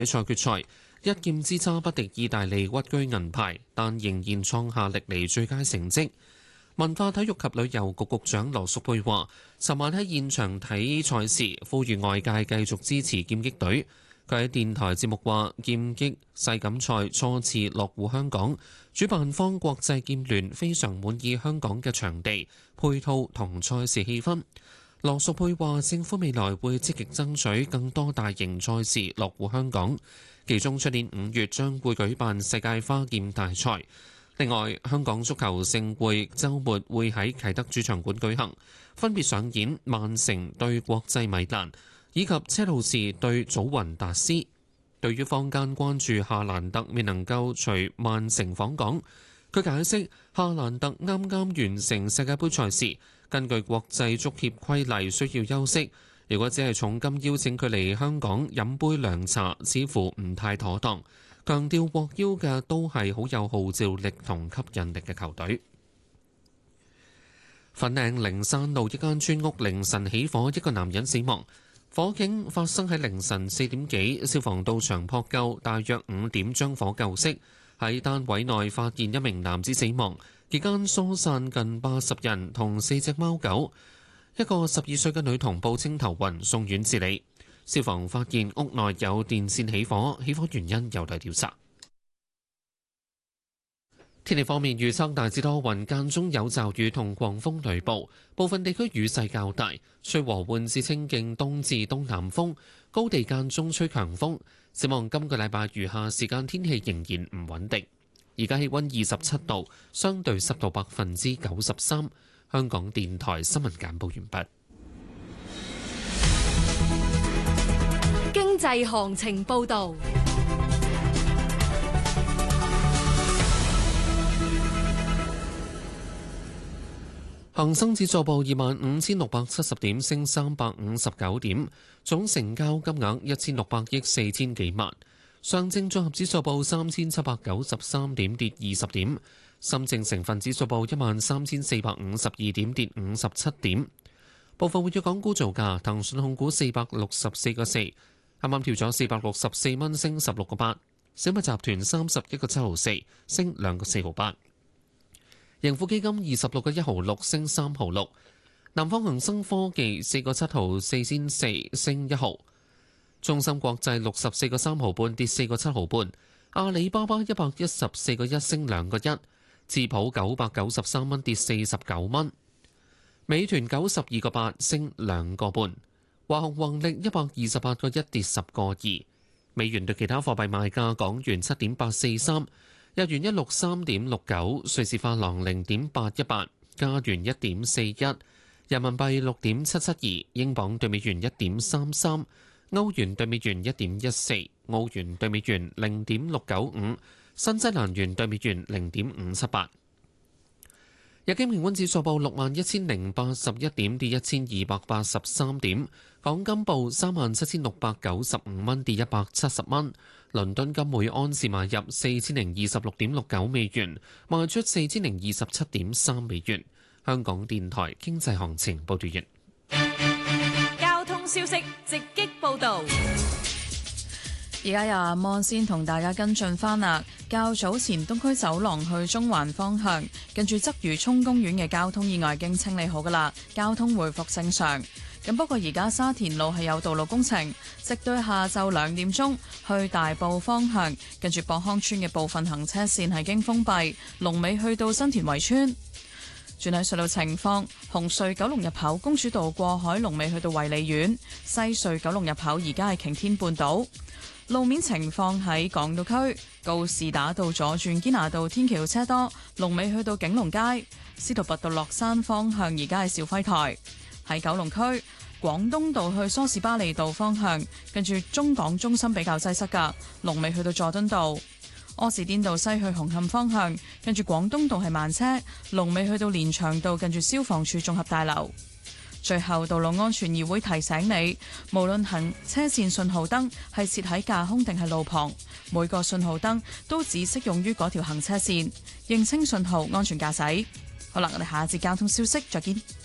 賽決賽，一劍之差不敵意大利屈居銀牌，但仍然創下歷嚟最佳成績。文化體育及旅遊局局長羅淑佩話，尋晚喺現場睇賽事，呼籲外界繼續支持劍擊隊。佢喺電台節目話，劍擊世錦賽初次落戶香港，主辦方國際劍聯非常滿意香港嘅場地、配套同賽事氣氛。羅淑佩話，政府未來會積極爭取更多大型賽事落戶香港，其中出年5月將會舉辦世界花劍大賽。另外，香港足球盛會週末會喺啟德主場館舉行，分別上演曼城對國際米蘭，以及車路士對祖雲達斯。對於坊間關注夏蘭特未能夠隨曼城訪港，佢解釋夏蘭特啱啱完成世界盃賽事，根據國際足協規例需要休息。如果只係重金邀請佢嚟香港飲杯涼茶，似乎唔太妥當。強調獲邀嘅都係好有號召力同吸引力嘅球隊。粉嶺靈山路一間村屋凌晨起火，一個男人死亡。火警發生喺凌晨4點幾，消防到場撲救，大約5點將火救熄。喺單位內發現一名男子死亡，期間疏散近80人同4隻貓狗。一個12歲嘅女童報稱頭暈，送院治理。消防發現屋內有電線起火，起火原因有待調查。天氣方面預測大致多雲，間中有驟雨同狂風雷暴，部分地區雨勢較大，吹和緩至清勁東至東南風，高地間中吹強風。展望今個禮拜餘下時間天氣仍然唔穩定。而家氣溫27度，相對濕度93%。香港電台新聞簡報完畢。 經濟行情報導。 恒生指數報25,670點，升359點，總成交金額1600億4千幾萬。上證綜合指數報3793點，跌20點。深證成分指數報13,452點，跌57點。部分活躍港股造價，騰訊控股464個4，啱啱調咗464蚊，升16個8。小米集團31個7毫4，升2個4毫8。盈富基金26個1毫6，升3毫6。南方恒生科技4個7毫4仙4，升1毫。中芯國際64個3毫半，跌4個7毫半。阿里巴巴114個1，升2個1。智普993蚊，跌49蚊。美團92個8，升2個半。華虹宏力128個1，跌10個2。美元對其他貨幣賣價：港元7.843，日元163.69，瑞士法郎0.818，加元1.41，人民幣6.772，英鎊對美元1.33，歐元對美元1.14，澳元對美元0.695，新西蘭元對美元0.578。日經平均指數報61,081點，跌1283點。港金報37,695蚊，跌170蚊。倫敦金每安士買入4026.69美元，賣出4027.3美元。香港電台經濟行情報道完。 交通消息直擊報導。 而家由阿摩先同大家跟進返啦。較早前東區走廊去中環方向，近住鰂魚涌公園嘅交通意外已經清理好㗎啦，交通回復正常。咁不過而家沙田路係有道路工程，直到下晝2點鐘去大埔方向，近住博康村嘅部分行車線係經封閉，龍尾去到新田圍村。轉睇隧道情況，紅隧九龍入口公主道過海龍尾去到衛理苑，西隧九龍入口而家係擎天半島。路面情況喺港島區，告士打道左轉堅拿道天橋車多，龍尾去到景隆街。司徒拔道落山方向而家係肇輝台。喺九龍區，廣東道去梳士巴利道方向，跟住中港中心比較擠塞㗎，龍尾去到佐敦道。柯士甸道西去紅磡方向，跟住廣東道係慢車，龍尾去到連翔道近住消防處綜合大樓。最後，道路安全議會提醒你，無論行車線信號燈係設喺架空定係路旁，每個信號燈都只適用於嗰條行車線，認清信號，安全駕駛。好啦，我哋下一節交通消息再見。